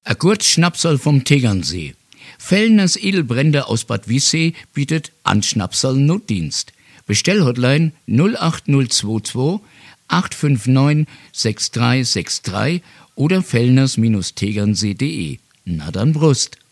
A Kurzschnapsal vom Tegernsee. Fellners Edelbrände aus Bad Wiessee bietet Anschnapsal Notdienst. Bestellhotline 08022 859 6363 oder fellners-tegernsee.de. Na dann Brust.